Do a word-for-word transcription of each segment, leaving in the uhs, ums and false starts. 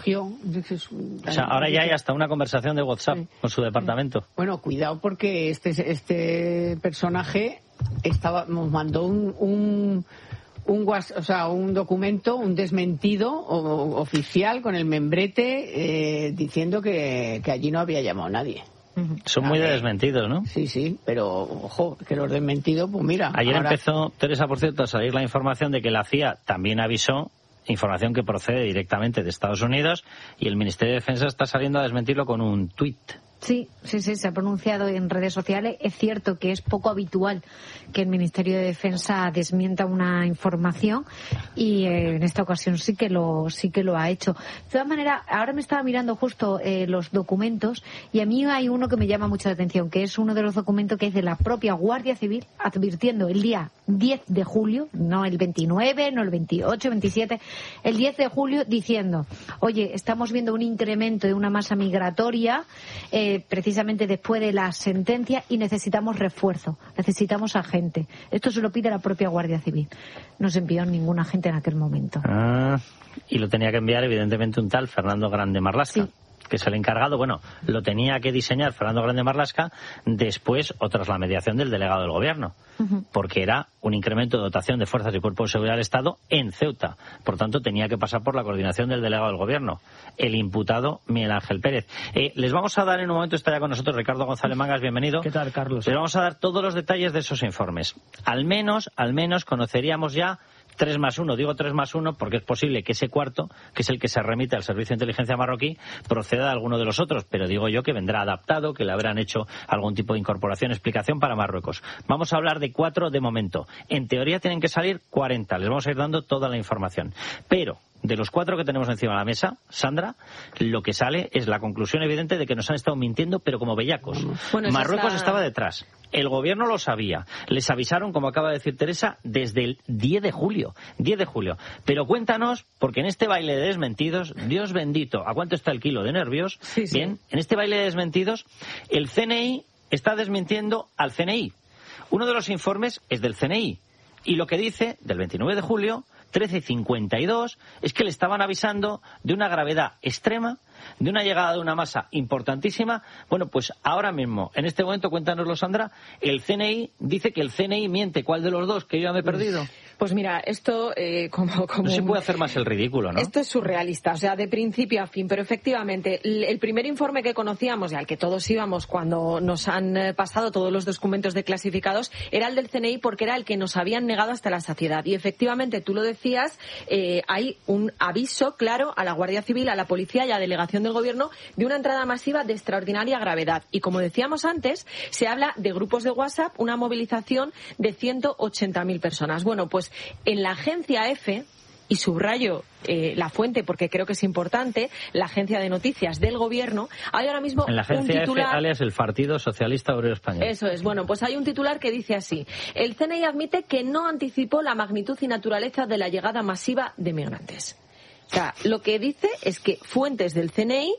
O sea, ahora ya hay hasta una conversación de WhatsApp sí. con su departamento. Bueno, cuidado porque este este personaje estaba nos mandó un, un un o sea, un documento, un desmentido o, oficial con el membrete eh, diciendo que, que allí no había llamado a nadie. Son muy de desmentidos, ¿no? Sí, sí, pero ojo, que los desmentidos, pues mira. Ayer ahora... empezó, Teresa, por cierto, a salir la información de que la C I A también avisó, información que procede directamente de Estados Unidos, y el Ministerio de Defensa está saliendo a desmentirlo con un tuit. Sí, sí, sí, se ha pronunciado en redes sociales. Es cierto que es poco habitual que el Ministerio de Defensa desmienta una información y eh, en esta ocasión sí que lo sí que lo ha hecho. De todas maneras, ahora me estaba mirando justo eh, los documentos y a mí hay uno que me llama mucho la atención, que es uno de los documentos que es de la propia Guardia Civil advirtiendo el día diez de julio, no el veintinueve, no el veintiocho, veintisiete, el diez de julio diciendo, oye, estamos viendo un incremento de una masa migratoria eh, precisamente después de la sentencia y necesitamos refuerzo, necesitamos agente. Esto se lo pide la propia Guardia Civil. No se envió ningún agente en aquel momento. Ah, y lo tenía que enviar evidentemente un tal Fernando Grande Marlaska. Sí. Que es el encargado, bueno, lo tenía que diseñar Fernando Grande Marlaska después o tras la mediación del delegado del gobierno, uh-huh. porque era un incremento de dotación de fuerzas y cuerpos de seguridad del Estado en Ceuta. Por tanto, tenía que pasar por la coordinación del delegado del gobierno, el imputado Miguel Ángel Pérez. Eh, les vamos a dar en un momento, está ya con nosotros Ricardo González Mangas, bienvenido. ¿Qué tal, Carlos? Les vamos a dar todos los detalles de esos informes. Al menos, al menos conoceríamos ya tres más uno, digo tres más uno porque es posible que ese cuarto, que es el que se remite al Servicio de Inteligencia marroquí, proceda de alguno de los otros, pero digo yo que vendrá adaptado, que le habrán hecho algún tipo de incorporación, explicación para Marruecos. Vamos a hablar de cuatro de momento. En teoría tienen que salir cuarenta, les vamos a ir dando toda la información. Pero de los cuatro que tenemos encima de la mesa, Sandra, lo que sale es la conclusión evidente de que nos han estado mintiendo, pero como bellacos. Bueno, Marruecos está... estaba detrás. El gobierno lo sabía. Les avisaron, como acaba de decir Teresa, desde el diez de julio. diez de julio. Pero cuéntanos, porque en este baile de desmentidos, Dios bendito, ¿a cuánto está el kilo de nervios? Sí, sí. Bien, en este baile de desmentidos, el C N I está desmintiendo al C N I. Uno de los informes es del C N I. Y lo que dice, del veintinueve de julio, trece cincuenta y dos, es que le estaban avisando de una gravedad extrema, de una llegada de una masa importantísima. Bueno, pues ahora mismo, en este momento, cuéntanoslo, Sandra, el C N I dice que el C N I miente. ¿Cuál de los dos? Que yo ya me he perdido. Pues mira, esto eh, como, como... No se puede hacer más el ridículo, ¿no? Esto es surrealista, o sea, de principio a fin. Pero efectivamente, el, el primer informe que conocíamos y al que todos íbamos cuando nos han pasado todos los documentos declasificados era el del C N I porque era el que nos habían negado hasta la saciedad. Y efectivamente, tú lo decías, eh, hay un aviso claro a la Guardia Civil, a la policía y a la delegación del gobierno de una entrada masiva de extraordinaria gravedad. Y como decíamos antes, se habla de grupos de WhatsApp, una movilización de ciento ochenta mil personas. Bueno, pues en la agencia EFE, y subrayo eh, la fuente porque creo que es importante, la agencia de noticias del gobierno, hay ahora mismo en la agencia un titular... EFE, alias el Partido Socialista Obrero Español. Eso es, bueno, pues hay un titular que dice así: el C N I admite que no anticipó la magnitud y naturaleza de la llegada masiva de migrantes. O sea, lo que dice es que fuentes del C N I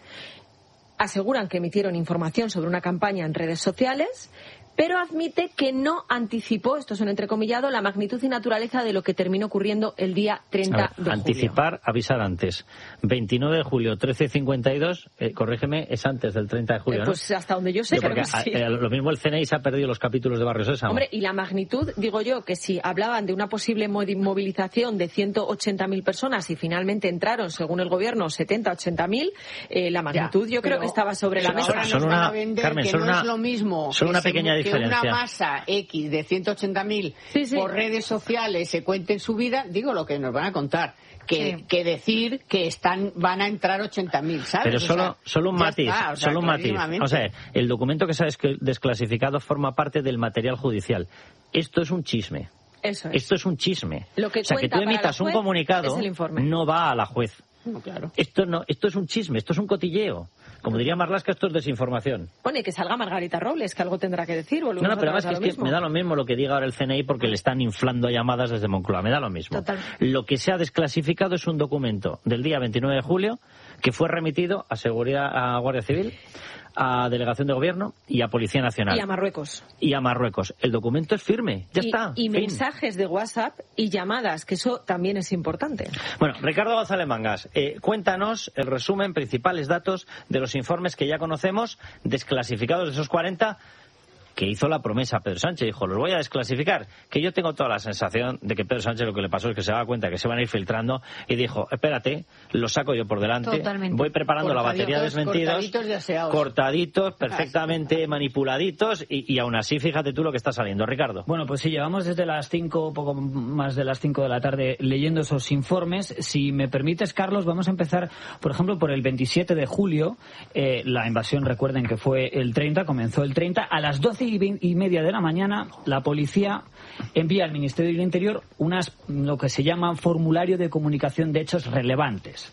aseguran que emitieron información sobre una campaña en redes sociales, pero admite que no anticipó, esto es un entrecomillado, la magnitud y naturaleza de lo que terminó ocurriendo el día treinta ver, de julio. Anticipar, avisar antes. veintinueve de julio, trece cincuenta y dos, eh, corrígeme, es antes del treinta de julio, eh, ¿no? Pues hasta donde yo sé, yo, creo porque, que sí. A, eh, lo mismo el C N I se ha perdido los capítulos de Barrio Sésamo. Hombre, y la magnitud, digo yo, que si hablaban de una posible movilización de ciento ochenta mil personas y finalmente entraron, según el gobierno, setenta, ochenta mil, eh, la magnitud ya, yo creo que estaba sobre la mesa. Ahora nos son van una, a vender Carmen, que son no una, es lo mismo son una que pequeña se, diferencia. Que una masa X de ciento ochenta mil sí, sí. por redes sociales se cuente en su vida, digo lo que nos van a contar. Que, sí. que decir que están van a entrar ochenta mil, ¿sabes? Pero solo, o sea, solo un matiz, está, o sea, solo un matiz. O sea, el documento que se ha desclasificado forma parte del material judicial. Esto es un chisme. Eso es. Esto es un chisme. Lo que o sea, que tú emitas un comunicado no va a la juez. No, claro. Esto no, esto es un chisme, esto es un cotilleo. Como diría Marlaska, esto es desinformación. Bueno, y que salga Margarita Robles, que algo tendrá que decir. No, no, pero además es que, es que me da lo mismo lo que diga ahora el C N I porque le están inflando llamadas desde Moncloa. Me da lo mismo. Total. Lo que se ha desclasificado es un documento del día veintinueve de julio que fue remitido a Seguridad, a Guardia Civil, a Delegación de Gobierno y a Policía Nacional. Y a Marruecos. Y a Marruecos. El documento es firme, ya y, está. Y fin. mensajes de WhatsApp y llamadas, que eso también es importante. Bueno, Ricardo González Mangas, eh, cuéntanos el resumen, principales datos de los informes que ya conocemos, desclasificados de esos cuarenta, que hizo la promesa a Pedro Sánchez. Dijo, los voy a desclasificar. Que yo tengo toda la sensación de que Pedro Sánchez lo que le pasó es que se daba cuenta que se van a ir filtrando y dijo, espérate, lo saco yo por delante. Totalmente. Voy preparando la batería de desmentidos. Cortaditos y aseados. Cortaditos, perfectamente manipuladitos y, y aún así, fíjate tú lo que está saliendo. Ricardo. Bueno, pues sí, llevamos desde las cinco, poco más de las cinco de la tarde leyendo esos informes. Si me permites, Carlos, vamos a empezar, por ejemplo, por el veintisiete de julio. Eh, la invasión, recuerden que fue el treinta, comenzó el treinta. A las doce y media de la mañana, la policía envía al Ministerio del Interior unas, lo que se llama formulario de comunicación de hechos relevantes.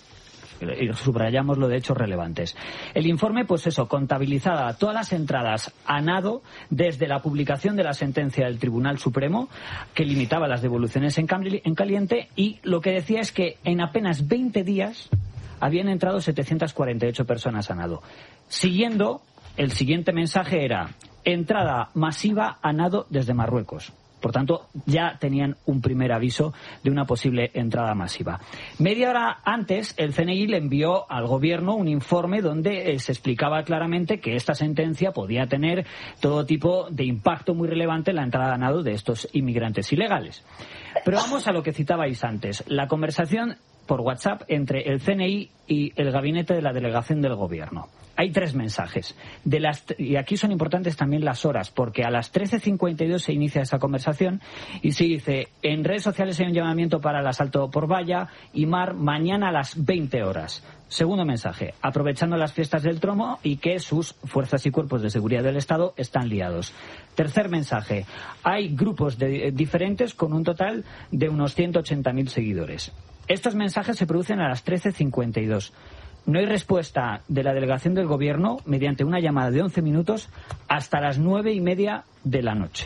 Y subrayamos lo de hechos relevantes. El informe, pues eso, contabilizaba todas las entradas a nado desde la publicación de la sentencia del Tribunal Supremo, que limitaba las devoluciones en caliente, y lo que decía es que en apenas veinte días habían entrado setecientas cuarenta y ocho personas a nado. Siguiendo, el siguiente mensaje era entrada masiva a nado desde Marruecos. Por tanto, ya tenían un primer aviso de una posible entrada masiva. Media hora antes, el C N I le envió al Gobierno un informe donde eh, se explicaba claramente que esta sentencia podía tener todo tipo de impacto muy relevante en la entrada a nado de estos inmigrantes ilegales. Pero vamos a lo que citabais antes, la conversación por WhatsApp entre el C N I y el gabinete de la delegación del Gobierno. Hay tres mensajes. De las, y aquí son importantes también las horas, porque a las trece cincuenta y dos se inicia esa conversación y se dice, en redes sociales hay un llamamiento para el asalto por valla y mar mañana a las veinte horas. Segundo mensaje, aprovechando las fiestas del Tromo y que sus fuerzas y cuerpos de seguridad del Estado están liados. Tercer mensaje, hay grupos de, diferentes con un total de unos ciento ochenta mil seguidores. Estos mensajes se producen a las trece cincuenta y dos. No hay respuesta de la delegación del Gobierno mediante una llamada de once minutos hasta las nueve y media de la noche.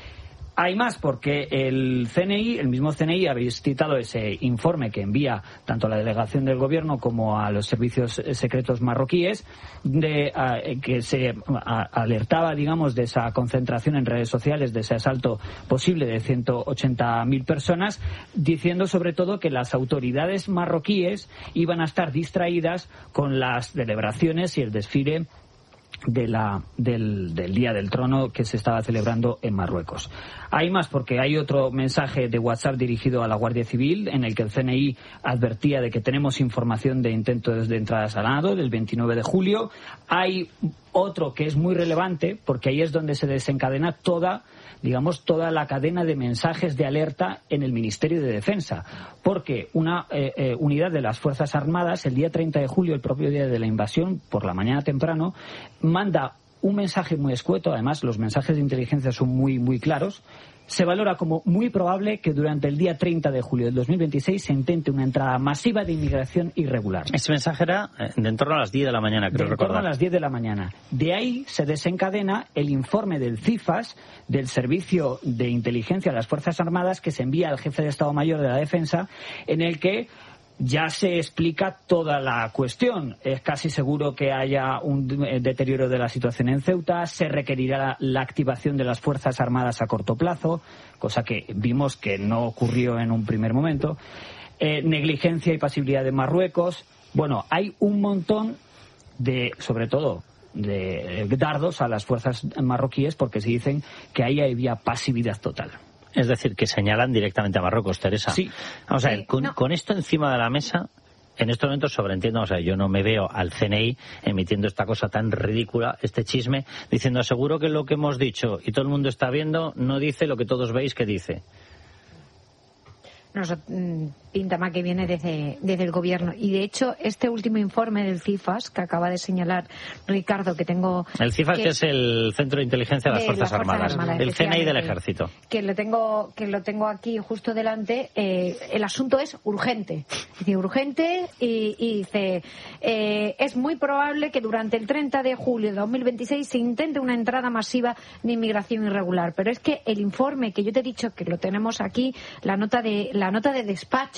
Hay más porque el C N I, el mismo C N I, habéis citado ese informe que envía tanto a la delegación del Gobierno como a los servicios secretos marroquíes, de, uh, que se uh, alertaba, digamos, de esa concentración en redes sociales, de ese asalto posible de ciento ochenta mil personas, diciendo sobre todo que las autoridades marroquíes iban a estar distraídas con las celebraciones y el desfile de la, del, del Día del Trono que se estaba celebrando en Marruecos. Hay más porque hay otro mensaje de WhatsApp dirigido a la Guardia Civil en el que el C N I advertía de que tenemos información de intentos de entradas al nado del veintinueve de julio. Hay otro que es muy relevante porque ahí es donde se desencadena toda, digamos, toda la cadena de mensajes de alerta en el Ministerio de Defensa, porque una eh, eh, unidad de las Fuerzas Armadas, el día treinta de julio, el propio día de la invasión, por la mañana temprano, manda un mensaje muy escueto, además los mensajes de inteligencia son muy, muy claros. Se valora como muy probable que durante el día treinta de julio del dos mil veintiséis se intente una entrada masiva de inmigración irregular. Ese mensaje era de en torno a las diez de la mañana, creo recordar. De en torno a las diez de la mañana. De ahí se desencadena el informe del CIFAS, del Servicio de Inteligencia de las Fuerzas Armadas, que se envía al jefe de Estado Mayor de la Defensa, en el que ya se explica toda la cuestión. Es casi seguro que haya un deterioro de la situación en Ceuta, se requerirá la activación de las Fuerzas Armadas a corto plazo, cosa que vimos que no ocurrió en un primer momento, eh, negligencia y pasividad de Marruecos. Bueno, hay un montón de, sobre todo, de dardos a las fuerzas marroquíes porque se dicen que ahí había pasividad total. Es decir, que señalan directamente a Marruecos, Teresa. Sí. Vamos a ver, sí, con, no. con esto encima de la mesa, en estos momentos sobreentiendo, o sea, yo no me veo al C N I emitiendo esta cosa tan ridícula, este chisme, diciendo, aseguro que lo que hemos dicho y todo el mundo está viendo no dice lo que todos veis que dice. Nos pinta más que viene desde, desde el Gobierno. Y, de hecho, este último informe del CIFAS, que acaba de señalar Ricardo, que tengo... El CIFAS, que, que es el Centro de Inteligencia de las Fuerzas, las Fuerzas Armadas, Armadas, el C N I del Ejército. Que lo tengo que lo tengo aquí justo delante. Eh, el asunto es urgente. Dice urgente y, y dice, eh, es muy probable que durante el treinta de julio de dos mil veintiséis se intente una entrada masiva de inmigración irregular. Pero es que el informe que yo te he dicho, que lo tenemos aquí, la nota de, la nota de despacho,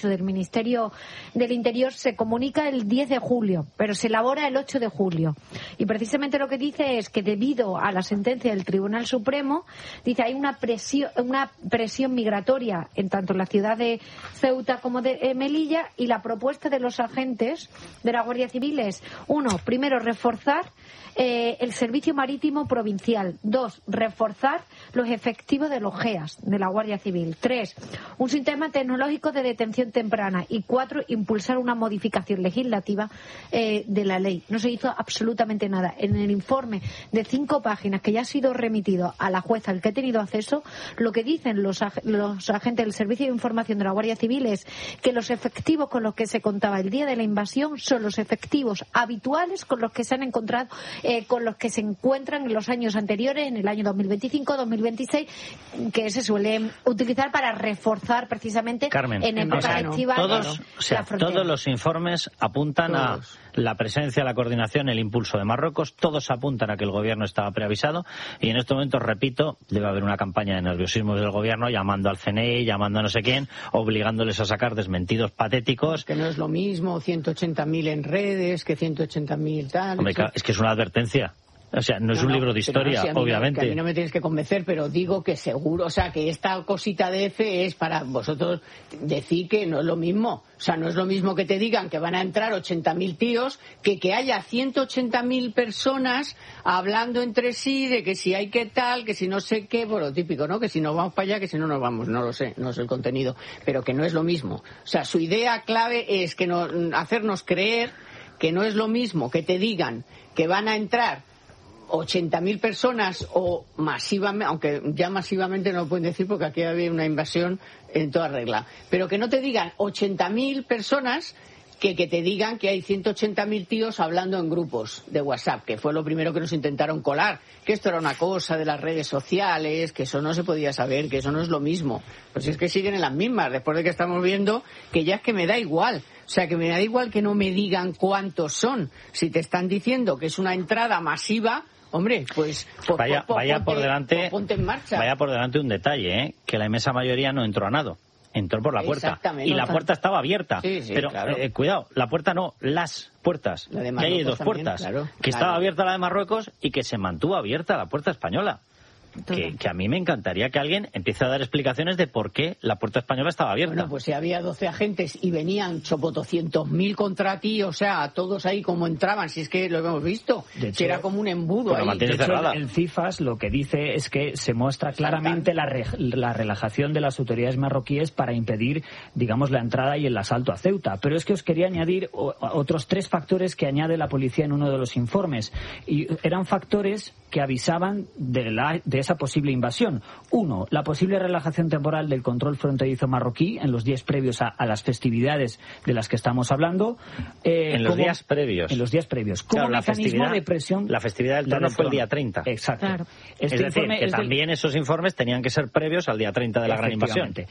ocho del Ministerio del Interior se comunica el diez de julio, pero se elabora el ocho de julio. Y precisamente lo que dice es que debido a la sentencia del Tribunal Supremo, dice hay una presión, una presión migratoria en tanto en la ciudad de Ceuta como de Melilla, y la propuesta de los agentes de la Guardia Civil es, uno, primero reforzar eh, el servicio marítimo provincial, dos, reforzar los efectivos de los G E A S, de la Guardia Civil, tres, un sistema tecnológico de detención temprana, y cuatro, impulsar una modificación legislativa eh, de la ley. No se hizo absolutamente nada. En el informe de cinco páginas que ya ha sido remitido a la jueza al que he tenido acceso, lo que dicen los, ag los agentes del Servicio de Información de la Guardia Civil es que los efectivos con los que se contaba el día de la invasión son los efectivos habituales con los que se han encontrado, eh, con los que se encuentran en los años anteriores, en el año dos mil veinticinco, dos mil veintiséis, que se suelen utilizar para reforzar precisamente Carmen, en épocas estivales. Todos, o sea, todos los informes apuntan todos. a la presencia, la coordinación, el impulso de Marruecos, todos apuntan a que el gobierno estaba preavisado, y en este momento, repito, debe haber una campaña de nerviosismo del gobierno llamando al C N I, llamando a no sé quién, obligándoles a sacar desmentidos patéticos. Que no es lo mismo ciento ochenta mil en redes que ciento ochenta mil tal. Hombre, es que es una advertencia. O sea, no es no, un no, libro de historia, no, si obviamente. No, que a mí no me tienes que convencer, pero digo que seguro, o sea, que esta cosita de F es para vosotros decir que no es lo mismo. O sea, no es lo mismo que te digan que van a entrar ochenta mil tíos que que haya ciento ochenta mil personas hablando entre sí de que si hay que tal, que si no sé qué, bueno, típico, ¿no? Que si nos vamos para allá, que si no nos vamos, no lo sé, no sé el contenido, pero que no es lo mismo. O sea, su idea clave es que no, hacernos creer que no es lo mismo que te digan que van a entrar ochenta mil personas o masivamente, aunque ya masivamente no lo pueden decir porque aquí había una invasión en toda regla, pero que no te digan ochenta mil personas que, que te digan que hay ciento ochenta mil tíos hablando en grupos de WhatsApp, que fue lo primero que nos intentaron colar, que esto era una cosa de las redes sociales, que eso no se podía saber, que eso no es lo mismo. Pues es que siguen en las mismas, después de que estamos viendo que ya es que me da igual. O sea, que me da igual que no me digan cuántos son. Si te están diciendo que es una entrada masiva, hombre, pues, pues vaya, pues, vaya ponte, por delante, pues ponte en marcha. Vaya por delante un detalle, ¿eh? Que la inmensa mayoría no entró a nado, entró por la puerta y la puerta estaba abierta. Sí, sí, pero claro. eh, cuidado, la puerta no, las puertas. La de que hay dos también, puertas, claro, que claro. estaba abierta la de Marruecos y que se mantuvo abierta la puerta española. Que, que a mí me encantaría que alguien empiece a dar explicaciones de por qué la puerta española estaba abierta. Bueno, pues si había doce agentes y venían chopotoscientos mil contra ti, o sea, todos ahí como entraban, si es que lo hemos visto, de hecho, que era como un embudo pues ahí. De hecho, el, el CIFAS lo que dice es que se muestra claramente la, re, la relajación de las autoridades marroquíes para impedir, digamos, la entrada y el asalto a Ceuta. Pero es que os quería añadir otros tres factores que añade la policía en uno de los informes. Y eran factores que avisaban de, la, de esa posible invasión. Uno, la posible relajación temporal del control fronterizo marroquí en los días previos a, a las festividades de las que estamos hablando. Eh, en los como, días previos. En los días previos. Como claro, mecanismo de presión. La festividad del trono fue el día treinta. Exacto. Claro. Este es decir, que es también del... esos informes tenían que ser previos al día treinta de la gran invasión. Eh,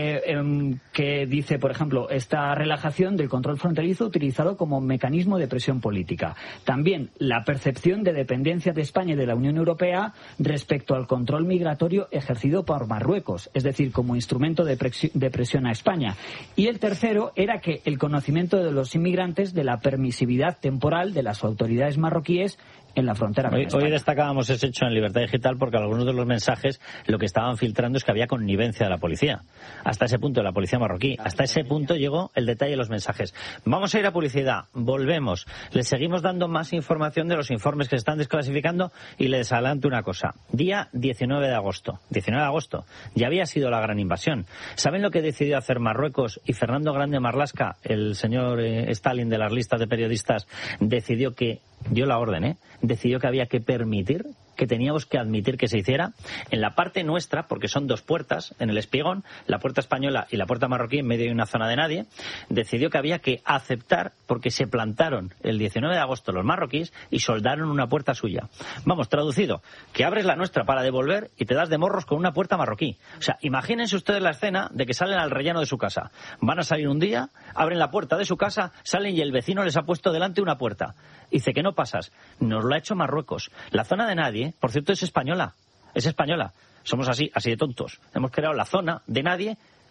eh, que dice, por ejemplo, esta relajación del control fronterizo utilizado como mecanismo de presión política. También la percepción de dependencia de España y de la Unión Europea respecto al control migratorio ejercido por Marruecos, es decir, como instrumento de, presi de presión a España. Y el tercero era que el conocimiento de los inmigrantes de la permisividad temporal de las autoridades marroquíes en la frontera con hoy, España. Hoy destacábamos ese hecho en Libertad Digital porque algunos de los mensajes lo que estaban filtrando es que había connivencia de la policía. Hasta ese punto, de la policía marroquí. Hasta ese punto llegó el detalle de los mensajes. Vamos a ir a publicidad. Volvemos. Les seguimos dando más información de los informes que se están desclasificando y les adelanto una cosa. Día diecinueve de agosto. diecinueve de agosto. Ya había sido la gran invasión. ¿Saben lo que decidió hacer Marruecos y Fernando Grande Marlaska, el señor eh, Stalin de las listas de periodistas, decidió que dio la orden, ¿eh? decidió que había que permitir, que teníamos que admitir que se hiciera en la parte nuestra, porque son dos puertas en el espigón, la puerta española y la puerta marroquí, en medio de una zona de nadie, decidió que había que aceptar, porque se plantaron el diecinueve de agosto los marroquíes y soldaron una puerta suya. Vamos, traducido, que abres la nuestra para devolver y te das de morros con una puerta marroquí. O sea, imagínense ustedes la escena de que salen al rellano de su casa. Van a salir un día, abren la puerta de su casa, salen y el vecino les ha puesto delante una puerta. Dice que no pasas. Nos lo ha hecho Marruecos. La zona de nadie, por cierto, es española. Es española. Somos así, así de tontos. Hemos creado la zona de nadie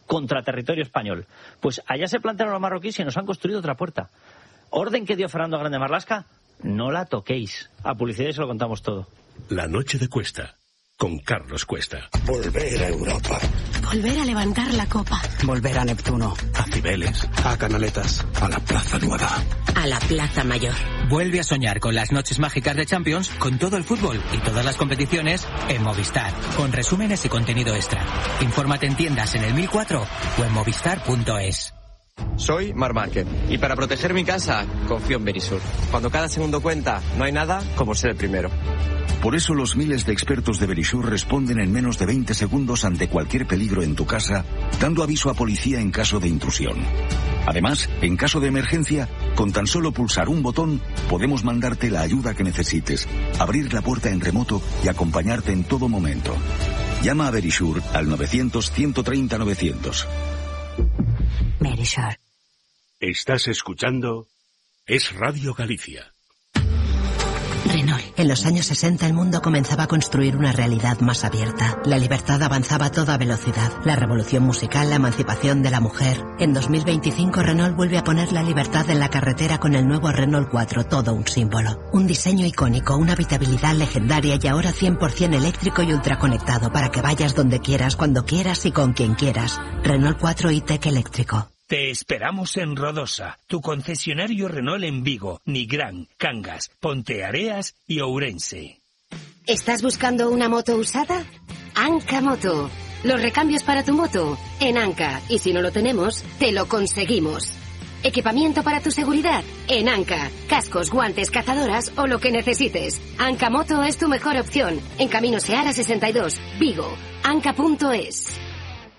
contra territorio español. Pues allá se plantearon los marroquíes y nos han construido otra puerta. Orden que dio Fernando Grande Marlaska, no la toquéis. A publicidad y se lo contamos todo. La noche de Cuesta, con Carlos Cuesta. Volver a Europa. Volver a levantar la copa. Volver a Neptuno. A Cibeles. A Canaletas. A la Plaza Nueva. A la Plaza Mayor. Vuelve a soñar con las noches mágicas de Champions, con todo el fútbol y todas las competiciones en Movistar, con resúmenes y contenido extra. Infórmate en tiendas en el mil cuatro o en movistar punto es. Soy Mar Márquez y para proteger mi casa confío en Verisur. Cuando cada segundo cuenta, no hay nada como ser el primero. Por eso los miles de expertos de Verisur responden en menos de veinte segundos ante cualquier peligro en tu casa, dando aviso a policía en caso de intrusión. Además, en caso de emergencia, con tan solo pulsar un botón, podemos mandarte la ayuda que necesites, abrir la puerta en remoto y acompañarte en todo momento. Llama a Verisur al novecientos, ciento treinta, novecientos. Verisur. Estás escuchando Es Radio Galicia. Renault. En los años sesenta el mundo comenzaba a construir una realidad más abierta. La libertad avanzaba a toda velocidad. La revolución musical, la emancipación de la mujer. En dos mil veinticinco Renault vuelve a poner la libertad en la carretera con el nuevo Renault cuatro, todo un símbolo. Un diseño icónico, una habitabilidad legendaria y ahora cien por ciento eléctrico y ultraconectado para que vayas donde quieras, cuando quieras y con quien quieras. Renault cuatro e-Tech eléctrico. Te esperamos en Rodosa, tu concesionario Renault en Vigo, Nigrán, Cangas, Ponteareas y Ourense. ¿Estás buscando una moto usada? Anca Moto. Los recambios para tu moto en Anca. Y si no lo tenemos, te lo conseguimos. Equipamiento para tu seguridad en Anca. Cascos, guantes, cazadoras o lo que necesites. Anca Moto es tu mejor opción. En Camino Seara sesenta y dos, Vigo. Anca punto es.